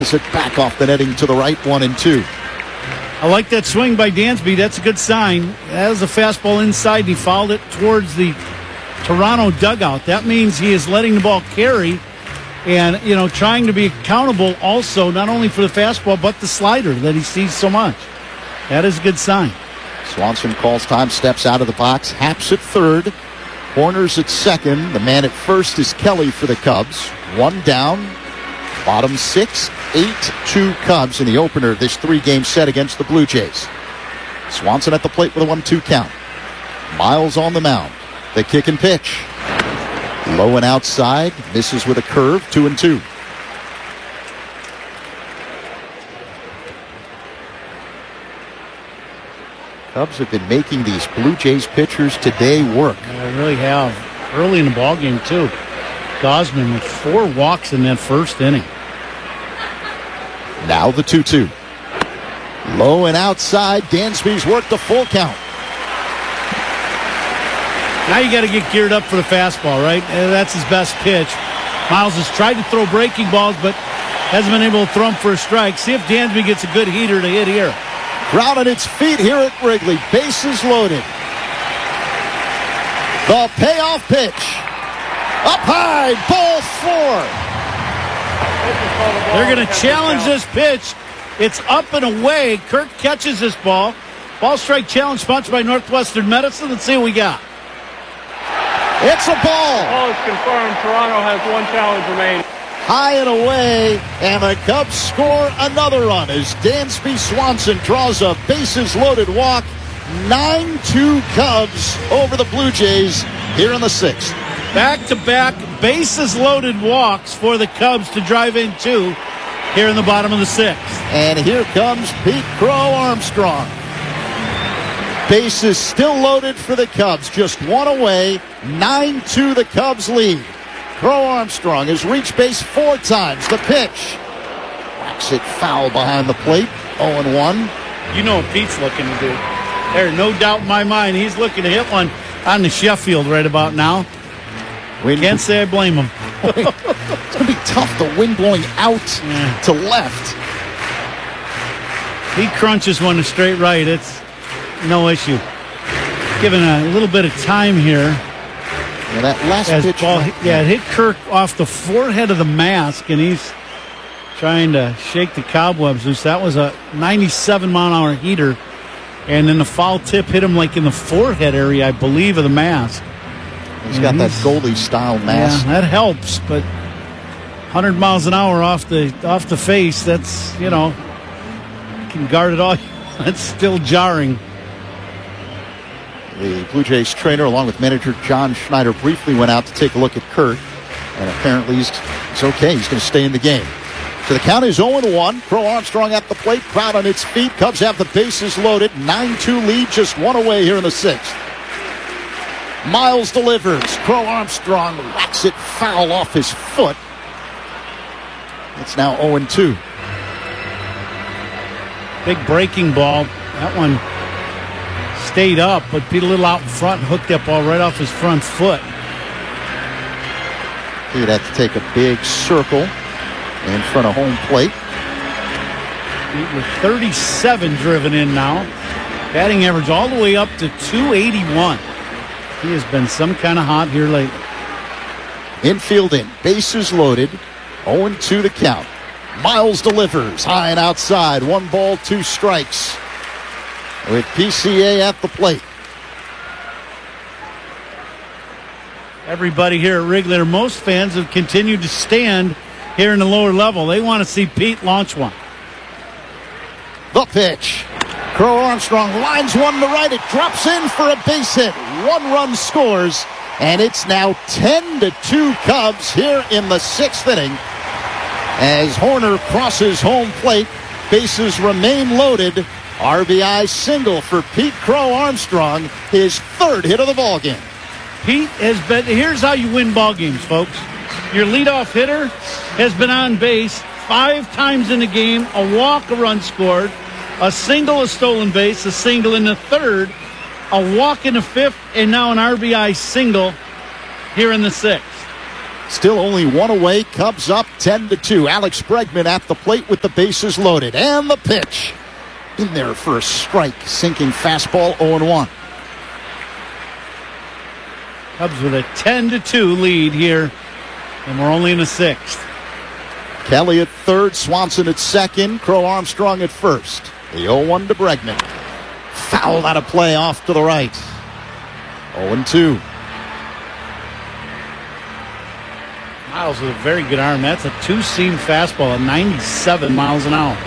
Is it back off the netting to the right, 1-2. I like that swing by Dansby. That's a good sign. That was a fastball inside, and he fouled it towards the Toronto dugout. That means he is letting the ball carry and, trying to be accountable also, not only for the fastball, but the slider that he sees so much. That is a good sign. Swanson calls time, steps out of the box, Haps at third, Horner's at second. The man at first is Kelly for the Cubs. One down, bottom six, 8-2 Cubs in the opener of this three-game set against the Blue Jays. Swanson at the plate with a 1-2 count. Miles on the mound. The kick and pitch. Low and outside, misses with a curve, 2-2. Cubs have been making these Blue Jays pitchers today work. Yeah, they really have. Early in the ballgame, too. Gausman with 4 walks in that first inning. Now the 2-2. Low and outside. Dansby's worked a full count. Now you got to get geared up for the fastball, right? That's his best pitch. Miles has tried to throw breaking balls, but hasn't been able to throw them for a strike. See if Dansby gets a good heater to hit here. Crowd on its feet here at Wrigley. Bases loaded. The payoff pitch. Up high. Ball 4. They're going to challenge this pitch. It's up and away. Kirk catches this ball. Ball strike challenge sponsored by Northwestern Medicine. Let's see what we got. It's a ball. Ball is confirmed. Toronto has 1 challenge remaining. High and away, and the Cubs score another run as Dansby Swanson draws a bases-loaded walk. 9-2 Cubs over the Blue Jays here in the 6th. Back-to-back bases-loaded walks for the Cubs to drive in 2 here in the bottom of the 6th. And here comes Pete Crow Armstrong. Bases still loaded for the Cubs, just 1 away. 9-2 the Cubs lead. Crow Armstrong has reached base 4 times. The pitch. Whacks it foul behind the plate. 0-1. You know what Pete's looking to do. There's no doubt in my mind he's looking to hit one on the Sheffield right about now. Can't say I blame him. It's going to be tough, the wind blowing out to left. He crunches one to straight right. It's no issue. Given a little bit of time here. Yeah, that last pitch. Ball, it hit Kirk off the forehead of the mask, and he's trying to shake the cobwebs loose. That was a 97-mile-an-hour heater, and then the foul tip hit him like in the forehead area, I believe, of the mask. He's got that Goldie-style mask. Yeah, that helps, but 100 miles an hour off the face, that's, you can guard it all. That's still jarring. The Blue Jays trainer, along with manager John Schneider, briefly went out to take a look at Kirk, and apparently he's okay. He's going to stay in the game. So the count is 0-1. Crow Armstrong at the plate, crowd on its feet. Cubs have the bases loaded. 9-2 lead, just 1 away here in the 6th. Miles delivers. Crow Armstrong whacks it foul off his foot. It's now 0-2. Big breaking ball. That one stayed up, but beat a little out in front and hooked that ball right off his front foot. He'd have to take a big circle in front of home plate. With 37 driven in now. Batting average all the way up to 281. He has been some kind of hot here lately. Infield in, bases loaded, 0-2 the count. Miles delivers, high and outside, 1 ball, 2 strikes. With PCA at the plate. Everybody here at Wrigley, or most fans, have continued to stand here in the lower level. They want to see Pete launch one. The pitch. Crow Armstrong lines one to right. It drops in for a base hit. 1 run scores, and it's now 10-2 Cubs here in the 6th inning. As Horner crosses home plate, bases remain loaded. RBI single for Pete Crow Armstrong, his 3rd hit of the ballgame. Pete has been, here's how you win ball games, folks. Your leadoff hitter has been on base 5 times in the game, a walk, a run scored, a single, a stolen base, a single in the 3rd, a walk in the 5th, and now an RBI single here in the 6th. Still only one away. Cubs up 10-2. Alex Bregman at the plate with the bases loaded. And the pitch. In there for a strike. Sinking fastball 0-1. Cubs with a 10-2 lead here. And we're only in the sixth. Kelly at third. Swanson at second. Crow Armstrong at first. The 0-1 to Bregman. Fouled out of play off to the right. 0-2. Miles with a very good arm. That's a two-seam fastball at 97 miles an hour.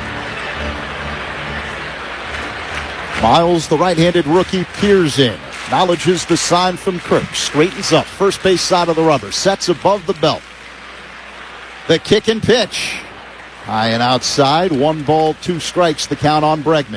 Miles, the right-handed rookie, peers in. Acknowledges the sign from Kirk. Straightens up. First base side of the rubber. Sets above the belt. The kick and pitch. High and outside. 1 ball, 2 strikes. The count on Bregman.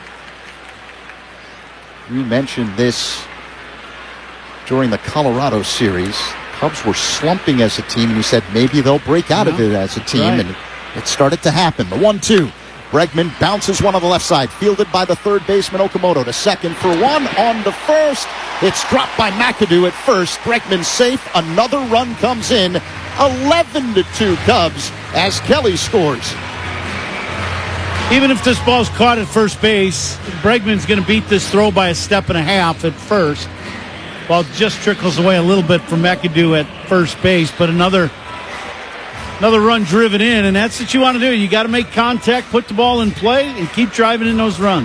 You mentioned this during the Colorado series. Cubs were slumping as a team. We said maybe they'll break out of it as a team, and it started to happen. The 1-2. Bregman bounces one on the left side, fielded by the third baseman Okamoto to second for one, on to first. It's dropped by McAdoo at first. Bregman safe. Another run comes in. 11-2 Cubs as Kelly scores. Even if this ball's caught at first base, Bregman's going to beat this throw by a step and a half at first. Ball just trickles away a little bit from McAdoo at first base, but another run driven in, and that's what you want to do. You got to make contact, put the ball in play, and keep driving in those runs.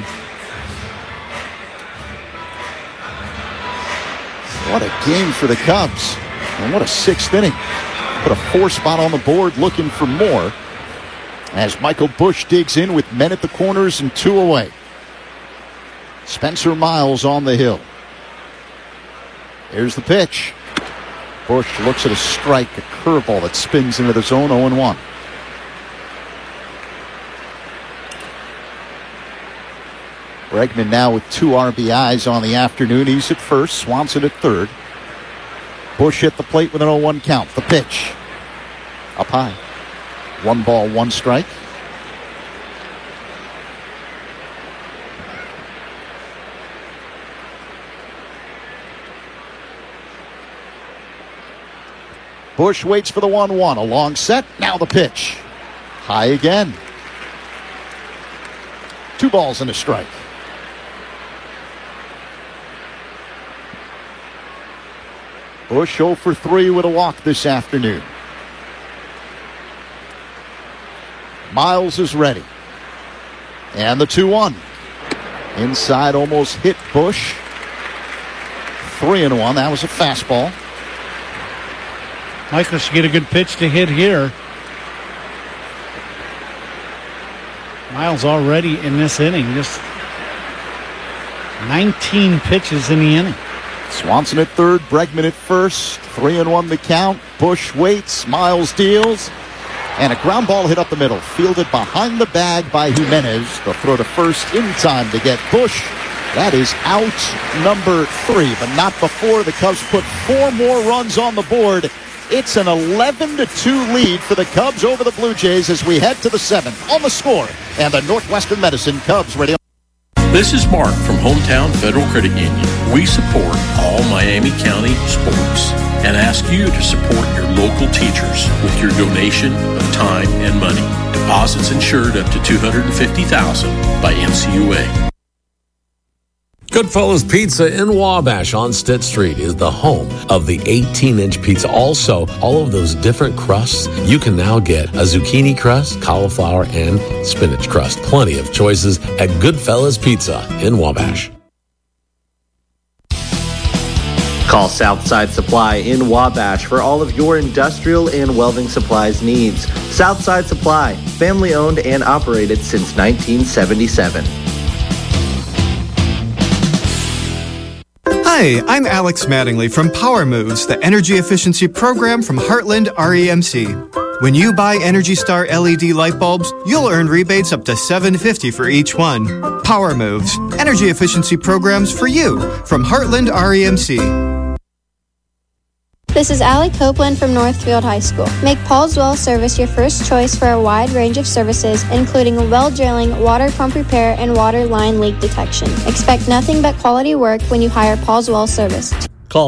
What a game for the Cubs, and what a sixth inning. Put a 4 spot on the board, looking for more, as Michael Busch digs in with men at the corners and 2 away. Spencer Miles on the hill. Here's the pitch. Busch looks at a strike, a curveball that spins into the zone. 0-1. Bregman now with 2 RBIs on the afternoon. He's at first, Swanson at third. Busch hit the plate with an 0-1 count. The pitch. Up high. 1 ball, 1 strike. Busch waits for the 1-1. A long set. Now the pitch. High again. 2 balls and a strike. Busch 0 for 3 with a walk this afternoon. Miles is ready. And the 2-1. Inside almost hit Busch. 3-1. That was a fastball. Michael should get a good pitch to hit here. Miles already in this inning. Just 19 pitches in the inning. Swanson at third, Bregman at first. 3-1 the count. Busch waits. Miles deals. And a ground ball hit up the middle. Fielded behind the bag by Jimenez. The throw to first in time to get Busch. That is out number 3, but not before the Cubs put 4 more runs on the board. It's an 11-2 lead for the Cubs over the Blue Jays as we head to the 7th. On the Score and the Northwestern Medicine Cubs Radio. This is Mark from Hometown Federal Credit Union. We support all Miami County sports and ask you to support your local teachers with your donation of time and money. Deposits insured up to $250,000 by NCUA. Goodfellas Pizza in Wabash on Stitt Street is the home of the 18-inch pizza. Also, all of those different crusts, you can now get a zucchini crust, cauliflower, and spinach crust. Plenty of choices at Goodfellas Pizza in Wabash. Call Southside Supply in Wabash for all of your industrial and welding supplies needs. Southside Supply, family owned and operated since 1977. Hi, I'm Alex Mattingly from Power Moves, the energy efficiency program from Heartland REMC. When you buy Energy Star LED light bulbs, you'll earn rebates up to $7.50 for each one. Power Moves, energy efficiency programs for you from Heartland REMC. This is Allie Copeland from Northfield High School. Make Paul's Well Service your first choice for a wide range of services, including well drilling, water pump repair, and water line leak detection. Expect nothing but quality work when you hire Paul's Well Service. Call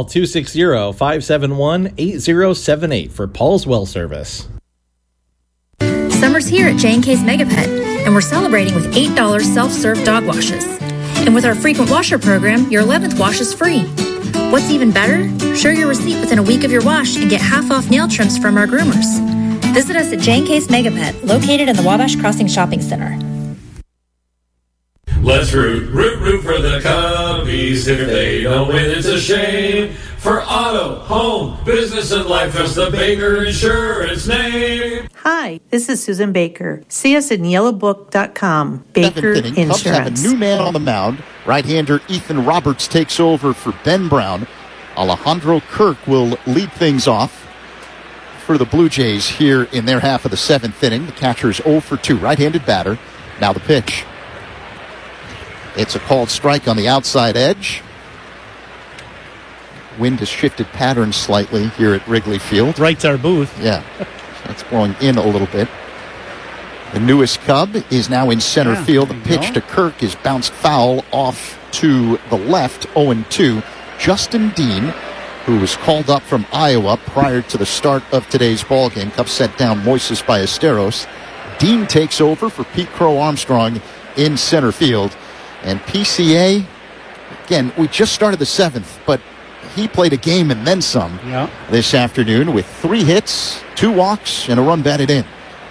260-571-8078 for Paul's Well Service. Summer's here at J&K's Megapet, and we're celebrating with $8 self-serve dog washes. And with our frequent washer program, your 11th wash is free. What's even better? Show your receipt within a week of your wash and get half off nail trims from our groomers. Visit us at J&K's Megapet, located in the Wabash Crossing Shopping Center. Let's root for the Cubbies. If they don't win, it's a shame. For auto, home, business, and life, trust the Baker Insurance name. Hi, this is Susan Baker. See us at yellowbook.com. Baker Insurance. Cubs have a new man on the mound. Right-hander Ethan Roberts takes over for Ben Brown. Alejandro Kirk will lead things off for the Blue Jays here in their half of the seventh inning. The catcher is 0 for 2, right-handed batter. Now the pitch. It's a called strike on the outside edge. Wind has shifted pattern slightly here at Wrigley Field. Right to our booth. Yeah, that's blowing in a little bit. The newest Cub is now in center field. The pitch to Kirk is bounced foul off to the left, 0-2. Justin Dean, who was called up from Iowa prior to the start of today's ballgame. Cubs set down Moises Ballesteros. Dean takes over for Pete Crow Armstrong in center field. And PCA, again, we just started the seventh, but he played a game and then some this afternoon with 3 hits, 2 walks, and a run batted in.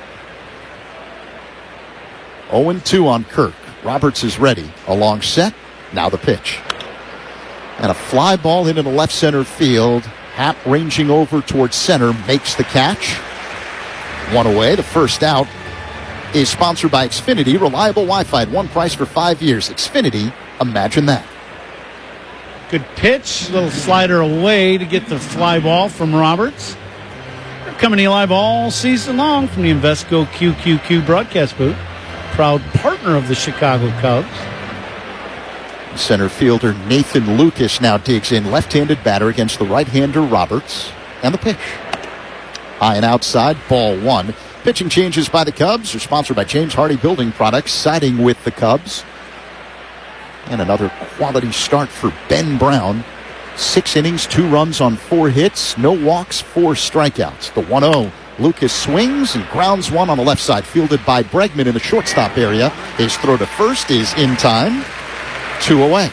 0-2 on Kirk. Roberts is ready. A long set. Now the pitch. And a fly ball into the left center field. Happ ranging over towards center makes the catch. 1 away. The first out is sponsored by Xfinity. Reliable Wi-Fi at one price for 5 years. Xfinity, imagine that. Good pitch. Little slider away to get the fly ball from Roberts. We're coming to you live all season long from the Invesco QQQ broadcast booth. Proud partner of the Chicago Cubs. Center fielder Nathan Lucas now digs in. Left-handed batter against the right-hander Roberts. And the pitch. High and outside, ball 1. Pitching changes by the Cubs are sponsored by James Hardy Building Products, siding with the Cubs. And another quality start for Ben Brown. 6 innings, 2 runs on 4 hits, no walks, 4 strikeouts. The 1-0. Lucas swings and grounds one on the left side, fielded by Bregman in the shortstop area. His throw to first is in time. 2 away.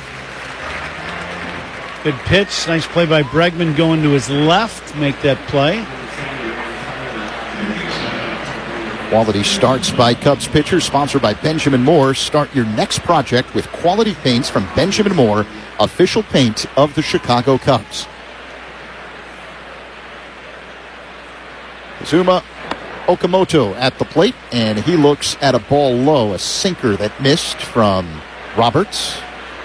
Good pitch. Nice play by Bregman going to his left to make that play. Quality starts by Cubs pitchers, sponsored by Benjamin Moore. Start your next project with quality paints from Benjamin Moore, official paint of the Chicago Cubs. Kazuma Okamoto at the plate, and he looks at a ball low, a sinker that missed from Roberts.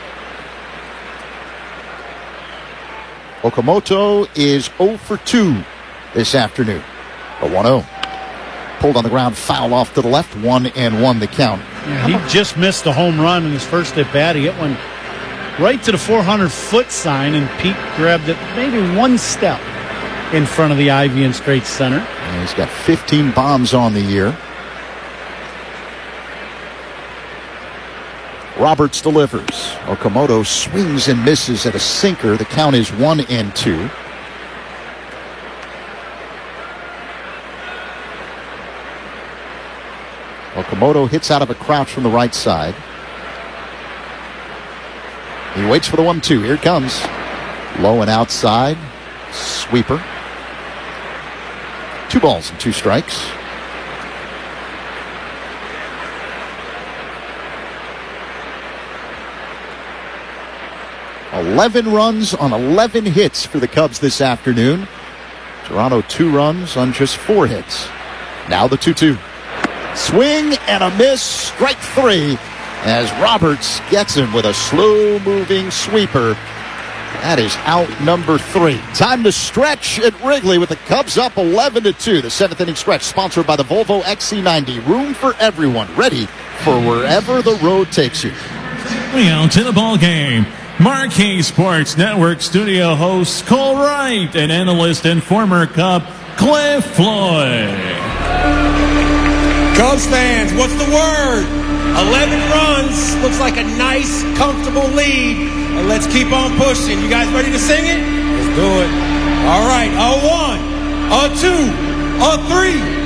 Okamoto is 0 for 2 this afternoon. A 1-0. Pulled on the ground, foul off to the left, 1-1 the count. Yeah, he just missed a home run in his first at bat. He hit one right to the 400-foot sign, and Pete grabbed it maybe 1 step in front of the ivy in straight center. And he's got 15 bombs on the year. Roberts delivers. Okamoto swings and misses at a sinker. The count is 1-2. Okamoto hits out of a crouch from the right side. He waits for the 1-2. Here it comes. Low and outside. Sweeper. 2 balls and 2 strikes. $11 runs on 11 hits for the Cubs this afternoon. Toronto 2 runs on just 4 hits. Now the 2-2. Swing and a miss, strike 3, as Roberts gets him with a slow-moving sweeper. That is out number 3. Time to stretch at Wrigley with the Cubs up 11-2. The 7th inning stretch sponsored by the Volvo XC90. Room for everyone, ready for wherever the road takes you. Well, to the ball game. Marquee Sports Network studio hosts Cole Wright and analyst and former Cub Cliff Floyd. Cubs fans, what's the word? 11 runs. Looks like a nice, comfortable lead. And let's keep on pushing. You guys ready to sing it? Do it. All right. A 1, a 2, a 3.